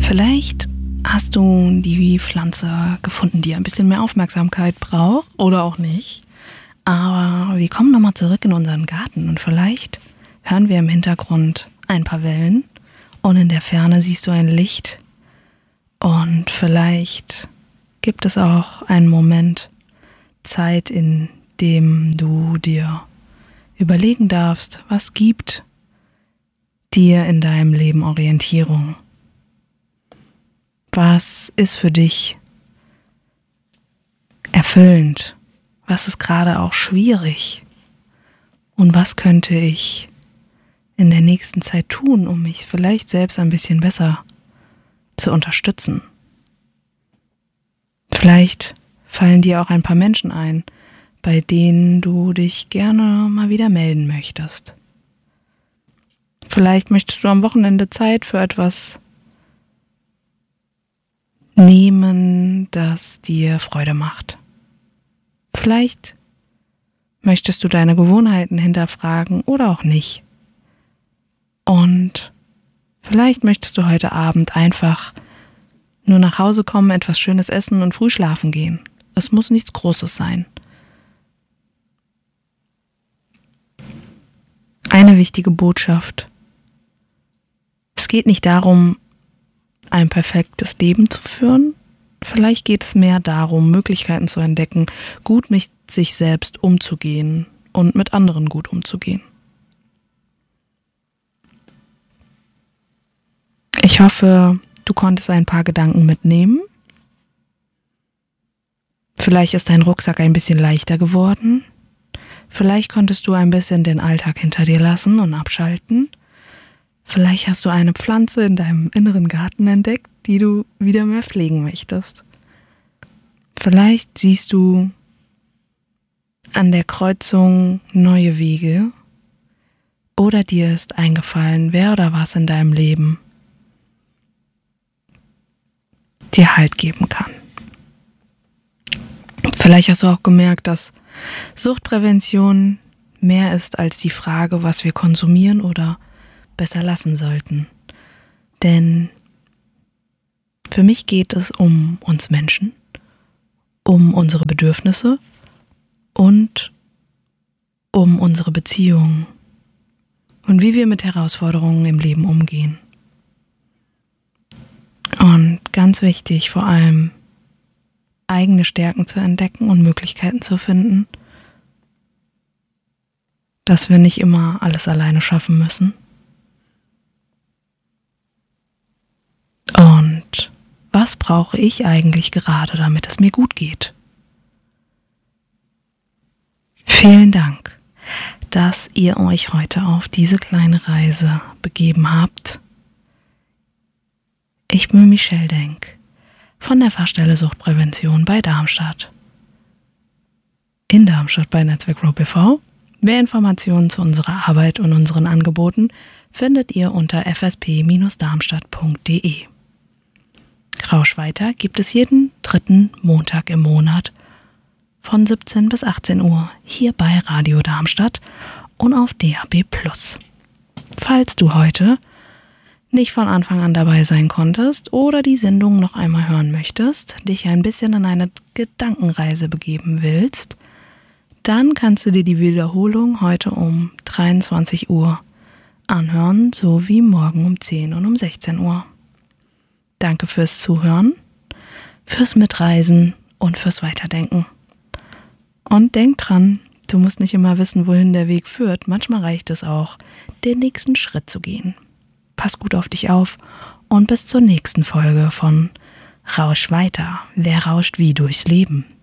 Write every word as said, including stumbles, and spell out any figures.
Vielleicht hast du die Pflanze gefunden, die ein bisschen mehr Aufmerksamkeit braucht oder auch nicht. Aber wir kommen nochmal zurück in unseren Garten und vielleicht hören wir im Hintergrund ein paar Wellen und in der Ferne siehst du ein Licht und vielleicht gibt es auch einen Moment Zeit, in dem du dir überlegen darfst, was gibt dir in deinem Leben Orientierung? Was ist für dich erfüllend? Was ist gerade auch schwierig? Und was könnte ich in der nächsten Zeit tun, um mich vielleicht selbst ein bisschen besser zu unterstützen? Vielleicht fallen dir auch ein paar Menschen ein, bei denen du dich gerne mal wieder melden möchtest. Vielleicht möchtest du am Wochenende Zeit für etwas nehmen, das dir Freude macht. Vielleicht möchtest du deine Gewohnheiten hinterfragen oder auch nicht. Und vielleicht möchtest du heute Abend einfach nur nach Hause kommen, etwas Schönes essen und früh schlafen gehen. Es muss nichts Großes sein. Eine wichtige Botschaft. Es geht nicht darum, ein perfektes Leben zu führen. Vielleicht geht es mehr darum, Möglichkeiten zu entdecken, gut mit sich selbst umzugehen und mit anderen gut umzugehen. Ich hoffe, du konntest ein paar Gedanken mitnehmen. Vielleicht ist dein Rucksack ein bisschen leichter geworden. Vielleicht konntest du ein bisschen den Alltag hinter dir lassen und abschalten. Vielleicht hast du eine Pflanze in deinem inneren Garten entdeckt, die du wieder mehr pflegen möchtest. Vielleicht siehst du an der Kreuzung neue Wege oder dir ist eingefallen, wer oder was in deinem Leben dir Halt geben kann. Vielleicht hast du auch gemerkt, dass Suchtprävention mehr ist als die Frage, was wir konsumieren oder besser lassen sollten. Denn für mich geht es um uns Menschen, um unsere Bedürfnisse und um unsere Beziehungen und wie wir mit Herausforderungen im Leben umgehen. Und ganz wichtig, vor allem eigene Stärken zu entdecken und Möglichkeiten zu finden, dass wir nicht immer alles alleine schaffen müssen. Und was brauche ich eigentlich gerade, damit es mir gut geht? Vielen Dank, dass ihr euch heute auf diese kleine Reise begeben habt. Ich bin Michelle Denk von der Fachstelle Suchtprävention bei Darmstadt. In Darmstadt bei Netzwerk Grow B V. Mehr Informationen zu unserer Arbeit und unseren Angeboten findet ihr unter f s p dash darmstadt punkt d e. Rausch weiter gibt es jeden dritten Montag im Monat von siebzehn bis achtzehn Uhr hier bei Radio Darmstadt und auf D A B plus. Falls du heute nicht von Anfang an dabei sein konntest oder die Sendung noch einmal hören möchtest, dich ein bisschen in eine Gedankenreise begeben willst, dann kannst du dir die Wiederholung heute um dreiundzwanzig Uhr anhören, sowie morgen um zehn und um sechzehn Uhr. Danke fürs Zuhören, fürs Mitreisen und fürs Weiterdenken. Und denk dran, du musst nicht immer wissen, wohin der Weg führt. Manchmal reicht es auch, den nächsten Schritt zu gehen. Pass gut auf dich auf und bis zur nächsten Folge von Rausch weiter. Wer rauscht wie durchs Leben?